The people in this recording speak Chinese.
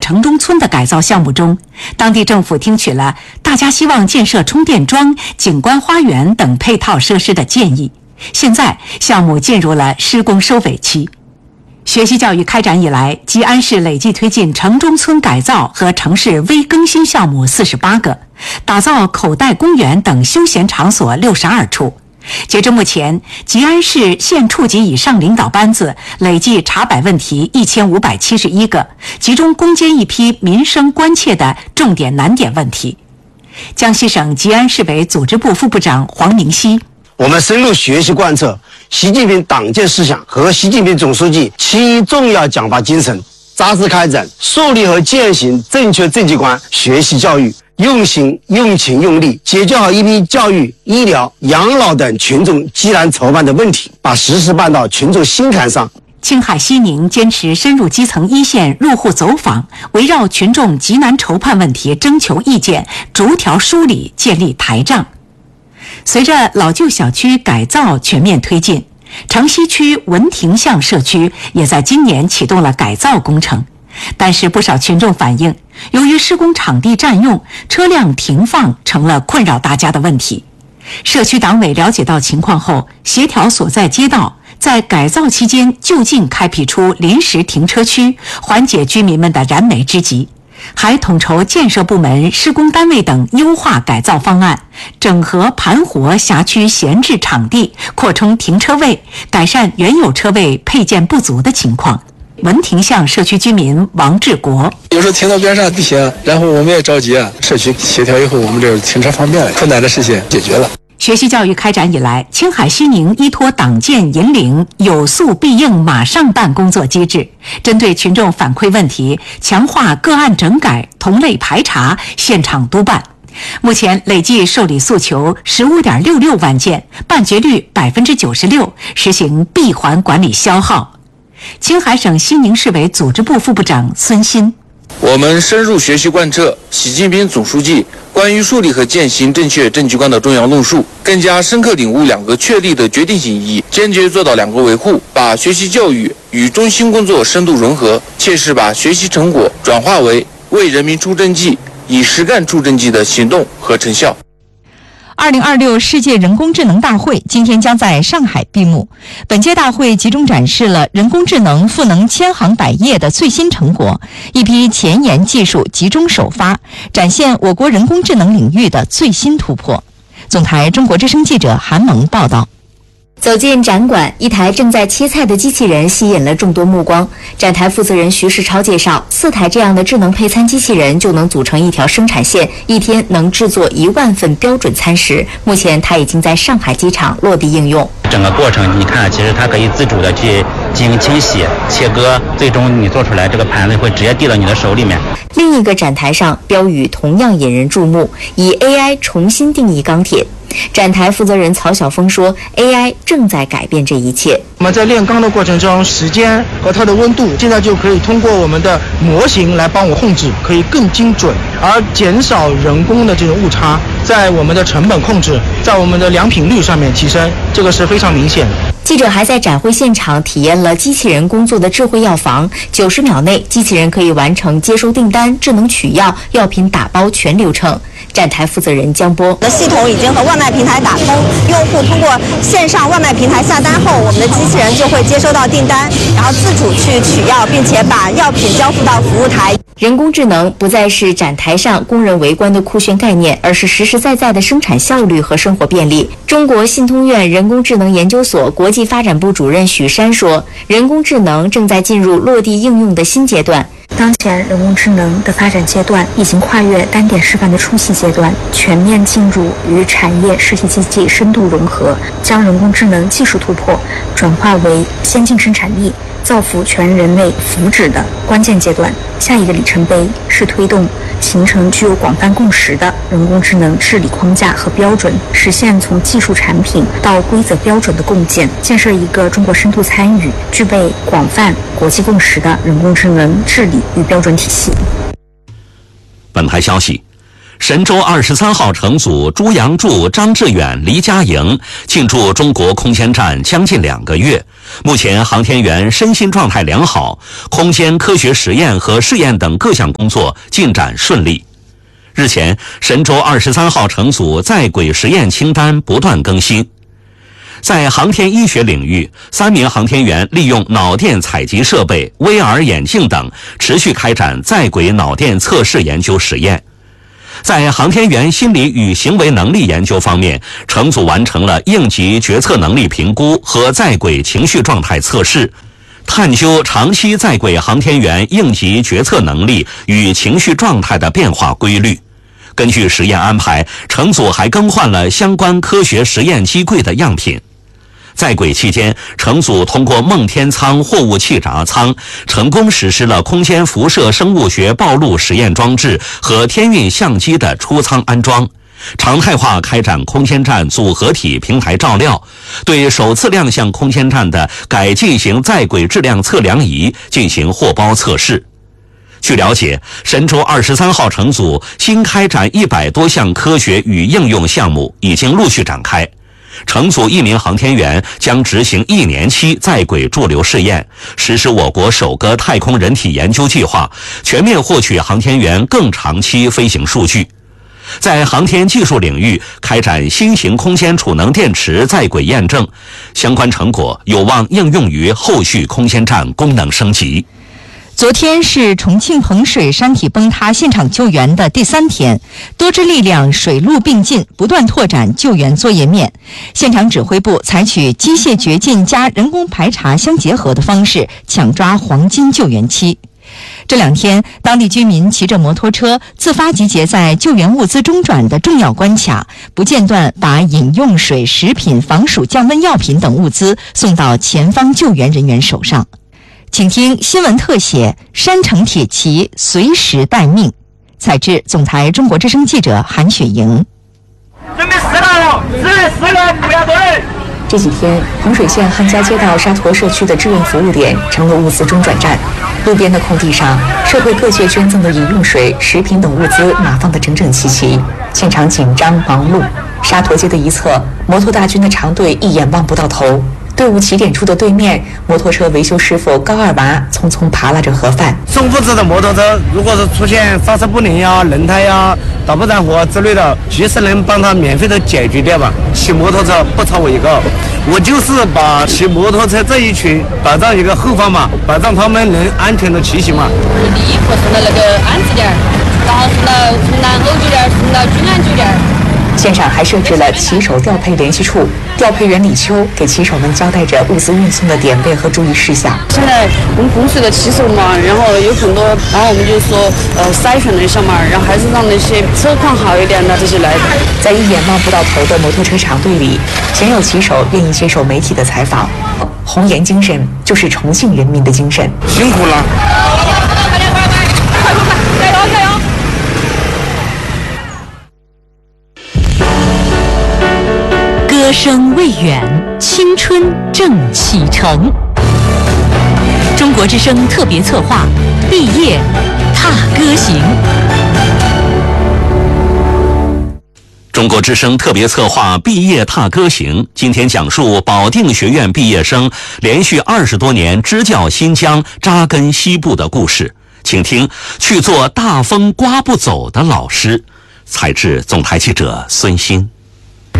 城中村的改造项目中，当地政府听取了大家希望建设充电桩、景观花园等配套设施的建议。现在项目进入了施工收尾期。学习教育开展以来，吉安市累计推进城中村改造和城市微更新项目48个，打造口袋公园等休闲场所62处。截至目前，吉安市县处级以上领导班子累计查摆问题1571个，集中攻坚一批民生关切的重点难点问题。江西省吉安市委组织部副部长黄明熙： 我们深入学习贯彻习近平党建思想和习近平总书记7重要讲话精神，扎实开展树立和践行正确政绩观学习教育，用心、用情、用力解决好一批教育、医疗、养老等群众急难愁办的问题，把实事办到群众心坎上。 青海西宁坚持深入基层一线入户走访，围绕群众急难愁盼问题征求意见，逐条梳理，建立台账。随着老旧小区改造全面推进，城西区文亭巷社区也在今年启动了改造工程。但是不少群众反映，由于施工场地占用，车辆停放成了困扰大家的问题。社区党委了解到情况后，协调所在街道在改造期间就近开辟出临时停车区，缓解居民们的燃眉之急，还统筹建设部门、施工单位等优化改造方案，整合盘活辖区闲置场地，扩充停车位，改善原有车位配件不足的情况。文亭巷社区居民王志国： 有时候停到边上地下，然后我们也着急啊。社区协调以后，我们这停车方便了，困难的事情解决了。 学习教育开展以来，青海西宁依托党建引领有诉必应马上办工作机制，针对群众反馈问题，强化个案整改、同类排查、现场督办。目前累计受理诉求15.66万件，办结率96%，实行闭环管理消耗。青海省西宁市委组织部副部长孙鑫： 我们深入学习贯彻习近平总书记关于树立和践行正确政绩观的重要论述，更加深刻领悟两个确立的决定性意义，坚决做到两个维护，把学习教育与中心工作深度融合，切实把学习成果转化为人民出政绩、以实干出政绩的行动和成效。 2026世界人工智能大会今天将在上海闭幕。本届大会集中展示了人工智能赋能千行百业的最新成果，一批前沿技术集中首发，展现我国人工智能领域的最新突破。总台中国之声记者韩萌报道。 走进展馆，一台正在切菜的机器人吸引了众多目光。展台负责人徐世超介绍，4台这样的智能配餐机器人就能组成一条生产线，一天能制作1万份标准餐食。目前，它已经在上海机场落地应用。 整个过程，你看，其实它可以自主的去进行清洗、切割，最终你做出来这个盘子会直接递到你的手里面。 另一个展台上，标语同样引人注目，以 AI 重新定义钢铁。展台负责人曹晓峰说 ：“AI 正在改变这一切。 我们在炼钢的过程中，时间和它的温度，现在就可以通过我们的模型来帮我控制，可以更精准，而减少人工的这种误差，在我们的成本控制，在我们的良品率上面提升，这个是非常明显的。” 记者还在展会现场体验了机器人工作的智慧药房，90秒内，机器人可以完成接收订单、智能取药、药品打包全流程。站台负责人江波：“ 的系统已经和外卖平台打通，用户通过线上外卖平台下单后，我们的机器人就会接收到订单，然后自主去取药，并且把药品交付到服务台。” 人工智能不再是展台上供人围观的酷炫概念，而是实实在在的生产效率和生活便利。中国信通院人工智能研究所国际发展部主任许山说：“人工智能正在进入落地应用的新阶段。 当前人工智能的发展阶段已经跨越单点示范的初期阶段，全面进入与产业实体经济深度融合，将人工智能技术突破转化为先进生产力，造福全人类福祉的关键阶段。下一个里程碑是推动形成具有广泛共识的人工智能治理框架和标准，实现从技术产品到规则标准的共建，建设一个中国深度参与、具备广泛国际共识的人工智能治理与标准体系。” 本台消息， 神舟23号乘组朱杨柱、张志远、黎佳莹进驻中国空间站将近2个月，目前航天员身心状态良好，空间科学实验和试验等各项工作进展顺利。日前，神舟23号乘组在轨实验清单不断更新。在航天医学领域，3名航天员利用脑电采集设备、VR 眼镜等，持续开展在轨脑电测试研究实验。在航天员心理与行为能力研究方面，乘组完成了应急决策能力评估和在轨情绪状态测试，探究长期在轨航天员应急决策能力与情绪状态的变化规律。根据实验安排，乘组还更换了相关科学实验机柜的样品。在轨期间，乘组通过梦天舱货物气闸舱成功实施了空间辐射生物学暴露实验装置和天运相机的出舱安装，常态化开展空间站组合体平台照料，对首次亮相空间站的改进型在轨质量测量仪进行货包测试。据了解，神舟23号乘组新开展100多项科学与应用项目已经陆续展开。乘组1名航天员将执行1年期在轨驻留试验，实施我国首个太空人体研究计划，全面获取航天员更长期飞行数据。在航天技术领域开展新型空间储能电池在轨验证，相关成果有望应用于后续空间站功能升级。 昨天是重庆彭水山体崩塌现场救援的第3天，多支力量水陆并进，不断拓展救援作业面。现场指挥部采取机械掘进加人工排查相结合的方式，抢抓黄金救援期。这2天，当地居民骑着摩托车自发集结在救援物资中转的重要关卡，不间断把饮用水、食品、防暑降温药品等物资送到前方救援人员手上。请听新闻特写：山城铁骑随时待命。采制总台中国之声记者韩雪莹。 准备4了，4个不要动。 这几天，彭水县汉家街道沙坨社区的志愿服务点成了物资中转站。路边的空地上，社会各界捐赠的饮用水、食品等物资码放得整整齐齐，现场紧张忙碌。沙坨街的一侧，摩托大军的长队一眼望不到头。队伍起点处的对面，摩托车维修师傅高二娃匆匆扒拉着盒饭。 送物资的摩托车，如果是出现刹车不灵呀、轮胎呀、导不燃火之类的，及时能帮他免费的解决掉吧。骑摩托车不超我一个，我就是把骑摩托车这一群保障一个后方嘛，保障他们能安全的骑行嘛。 第一步送到那个安置点，然后送到从南欧酒店送到君安酒店。 现场还设置了骑手调配联系处，调配员李秋给骑手们交代着物资运送的点位和注意事项。 现在我们彭水的骑手嘛，然后有很多，然后我们就说筛选了一下嘛，然后还是让那些车况好一点的这些来的。 在一眼望不到头的摩托车长队里，鲜有骑手愿意接受媒体的采访。红颜精神就是重庆人民的精神。 辛苦了。 歌声未远，青春正启程。中国之声特别策划《毕业踏歌行》。 中国之声特别策划《毕业踏歌行》，今天讲述保定学院毕业生连续20多年支教新疆、扎根西部的故事。请听去做大风刮不走的老师。采制总台记者孙鑫。